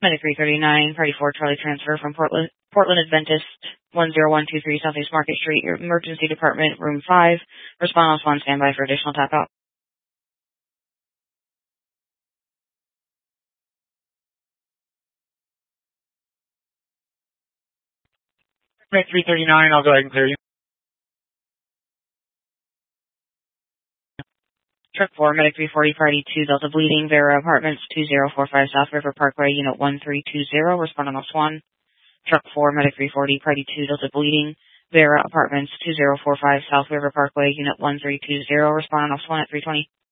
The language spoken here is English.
Medic 339, Party 4, Charlie transfer from Portland Adventist 10123 Southeast Market Street, your emergency department, room 5. Respond on 1, standby for additional tap out. Medic 339, I'll go ahead and clear you. Truck 4, Medic 340, Party 2, Delta Bleeding, Vera Apartments, 2045 South River Parkway, Unit 1320, respond on S1. Truck 4, Medic 340, Party 2, Delta Bleeding, Vera Apartments, 2045 South River Parkway, Unit 1320, respond on S1 at 320.